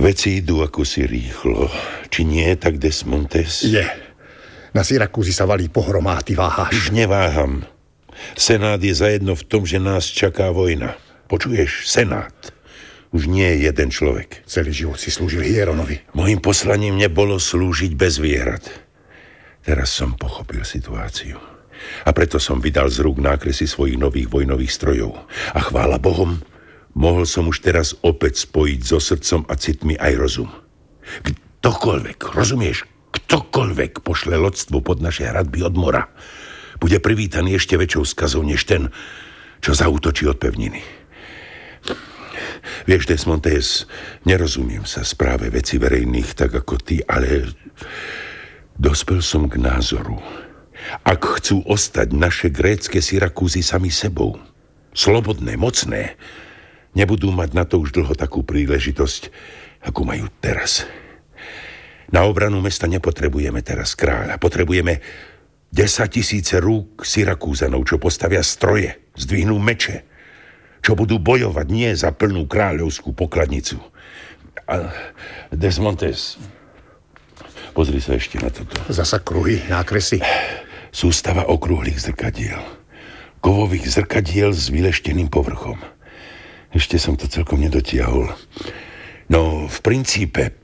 Veci idú ako si rýchlo. Či nie je tak, Desmontes? Je. Na Syrakúzy sa valí pohroma a ty váhaš. Už neváham. Senát je zajedno v tom, že nás čaká vojna. Počuješ? Senát. Už nie je jeden človek. Celý život si slúžil Hieronovi. Mojím poslaním nebolo slúžiť bez výhrad. Teraz som pochopil situáciu. A preto som vydal z rúk nákresy svojich nových vojnových strojov. A chvála Bohom, mohol som už teraz opäť spojiť so srdcom a citmi aj rozum. Ktokoľvek, rozumieš? Ktokoľvek pošle lodstvo pod naše hradby od mora, bude privítaný ešte väčšou skazou než ten, čo zaútočí od pevniny. Vieš, Desmontes, nerozumiem sa správe veci verejných tak ako ty, ale dospel som k názoru. Ak chcú ostať naše grécke Syrakúzy sami sebou, slobodné, mocné, nebudú mať na to už dlho takú príležitosť, akú majú teraz. Na obranu mesta nepotrebujeme teraz kráľa. Potrebujeme 10 000 rúk Syrakúzanov, čo postavia stroje, zdvihnú meče, čo budú bojovať nie za plnú kráľovskú pokladnicu. A Desmontes, pozri sa ešte na toto. Zasa kruhy, nákresy. Sústava okrúhlych zrkadiel. Kovových zrkadiel s vylešteným povrchom. Ešte som to celkom nedotiahol. No, v princípe